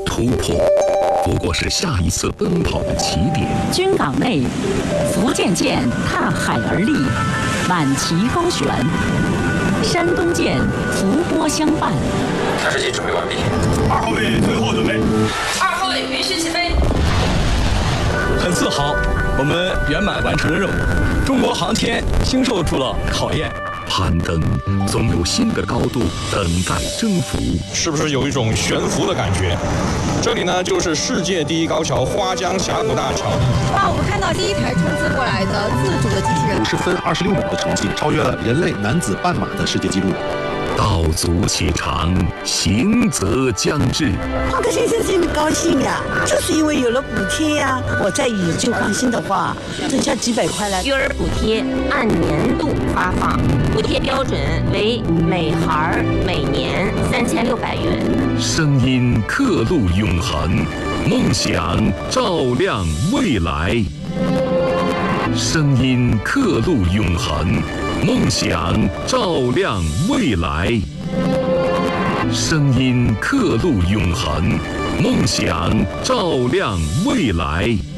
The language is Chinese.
突破不过是下一次奔跑的起点。 军港内，福建舰踏海而立，满旗高悬；山东舰伏波相伴。 开始机准备完毕。 2号位退后准备。 2号位允许起飞。 很自豪，我们圆满完成了任务。中国航天经受住了考验。 攀登总有新的高度等待征服， 是不是有一种悬浮的感觉？这里呢，就是世界第一高桥花江峡谷大桥。 哇，我们看到第一台冲刺过来的自主的机器人 ，50分26秒的成绩，超越了人类男子半马的世界纪录。 道阻且长，行则将至。 胖哥先生真的高兴呀，就是因为有了补贴呀。我再以旧换新的话，增加几百块来。 育儿补贴按年度发放，补贴标准为每孩每年3600元。 声音刻录永恒，梦想照亮未来。声音刻录永恒，梦想照亮未来。声音刻录永恒，梦想照亮未来。